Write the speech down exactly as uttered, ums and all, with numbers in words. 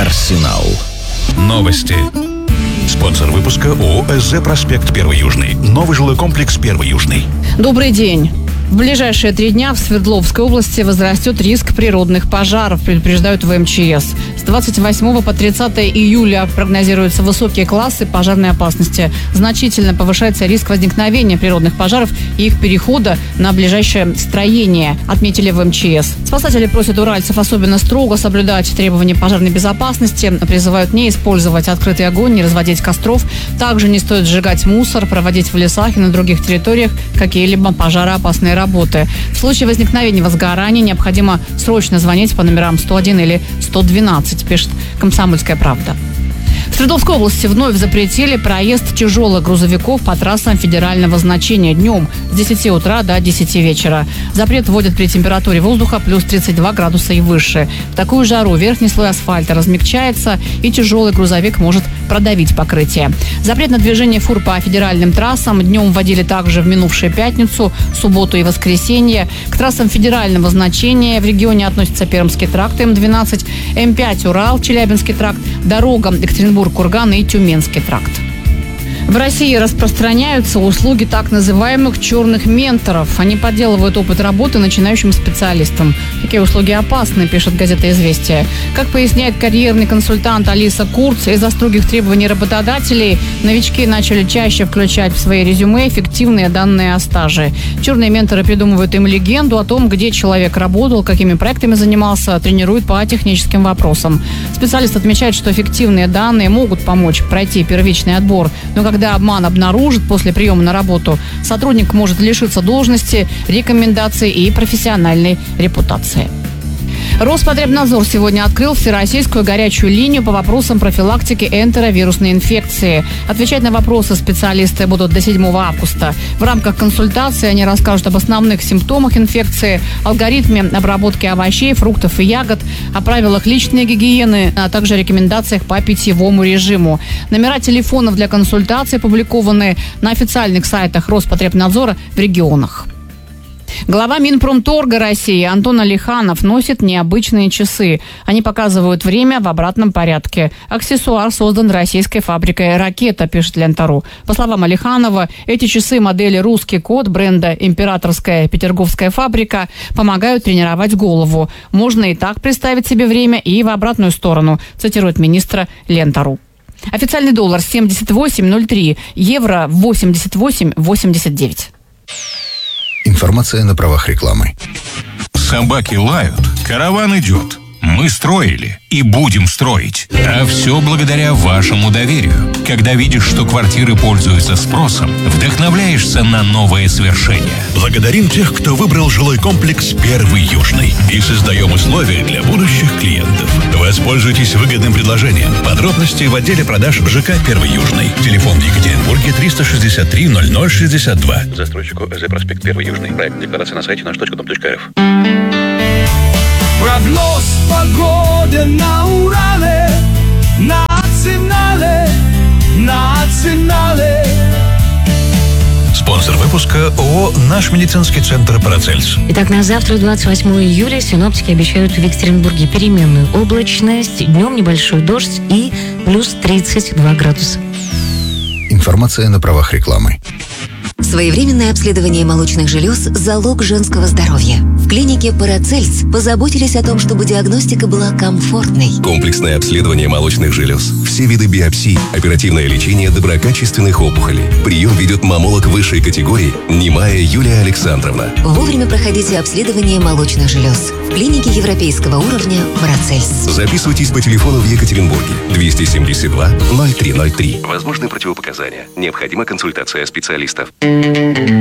Арсенал. Новости. Спонсор выпуска ООО «СЗ Проспект Первый Южный». Новый жилой комплекс Первый Южный. Добрый день. В ближайшие три дня в Свердловской области возрастет риск природных пожаров, предупреждают в эм че эс. С двадцать восьмого по тридцатое июля прогнозируются высокие классы пожарной опасности. Значительно повышается риск возникновения природных пожаров и их перехода на ближайшее строение, отметили в эм че эс. Спасатели просят уральцев особенно строго соблюдать требования пожарной безопасности, призывают не использовать открытый огонь, не разводить костров. Также не стоит сжигать мусор, проводить в лесах и на других территориях какие-либо пожароопасные работы. В случае возникновения возгорания необходимо срочно звонить по номерам сто один или сто двенадцать, пишет «Комсомольская правда». В Свердловской области вновь запретили проезд тяжелых грузовиков по трассам федерального значения днем с десяти утра до десяти вечера. Запрет вводят при температуре воздуха плюс тридцать два градуса и выше. В такую жару верхний слой асфальта размягчается, и тяжелый грузовик может продавить покрытие. Запрет на движение фур по федеральным трассам днем вводили также в минувшую пятницу, субботу и воскресенье. К трассам федерального значения в регионе относятся Пермский тракт эм двенадцать, эм пять Урал, Челябинский тракт, дорога Екатеринбург-Курган и Тюменский тракт. В России распространяются услуги так называемых черных менторов. Они подделывают опыт работы начинающим специалистам. Такие услуги опасны, пишет газета «Известия». Как поясняет карьерный консультант Алиса Курц, из-за строгих требований работодателей новички начали чаще включать в свои резюме эффективные данные о стаже. Черные менторы придумывают им легенду о том, где человек работал, какими проектами занимался, тренируют по техническим вопросам. Специалист отмечает, что эффективные данные могут помочь пройти первичный отбор, но когда обман обнаружит после приема на работу, сотрудник может лишиться должности, рекомендаций и профессиональной репутации. Роспотребнадзор сегодня открыл всероссийскую горячую линию по вопросам профилактики энтеровирусной инфекции. Отвечать на вопросы специалисты будут до седьмого августа. В рамках консультации они расскажут об основных симптомах инфекции, алгоритме обработки овощей, фруктов и ягод, о правилах личной гигиены, а также рекомендациях по питьевому режиму. Номера телефонов для консультаций опубликованы на официальных сайтах Роспотребнадзора в регионах. Глава Минпромторга России Антон Алиханов носит необычные часы. Они показывают время в обратном порядке. Аксессуар создан российской фабрикой «Ракета», пишет Лента.ру. По словам Алиханова, эти часы модели «Русский код» бренда «Императорская Петерговская фабрика» помогают тренировать голову. Можно и так представить себе время, и в обратную сторону, цитирует министра Лента.ру. Официальный доллар семьдесят восемь ноль три, евро восемьдесят восемь восемьдесят девять. Информация на правах рекламы. Собаки лают, караван идет. Мы строили и будем строить. А все благодаря вашему доверию. Когда видишь, что квартиры пользуются спросом, вдохновляешься на новые свершения. Благодарим тех, кто выбрал жилой комплекс «Первый Южный». И создаем условия для будущих клиентов. Воспользуйтесь выгодным предложением. Подробности в отделе продаж ЖК «Первый Южный». Телефон в Екатеринбурге триста шестьдесят три ноль ноль шестьдесят два. Застройщику СЗ Проспект Первый Южный. Проект декларации на сайте наш точка дом точка рф. Прогноз погоды на Урале, на Арсенале, на Арсенале. Спонсор выпуска ООО «Наш медицинский центр Парацельс». Итак, на завтра, двадцать восьмого июля, синоптики обещают в Екатеринбурге переменную облачность, днем небольшой дождь и плюс тридцать два градуса. Информация на правах рекламы. Своевременное обследование молочных желез – залог женского здоровья. В клинике «Парацельс» позаботились о том, чтобы диагностика была комфортной. Комплексное обследование молочных желез, все виды биопсий, оперативное лечение доброкачественных опухолей. Прием ведет маммолог высшей категории Немая Юлия Александровна. Вовремя проходите обследование молочных желез. В клинике европейского уровня «Парацельс». Записывайтесь по телефону в Екатеринбурге двести семьдесят два ноль три ноль три. Возможны противопоказания. Необходима консультация специалистов.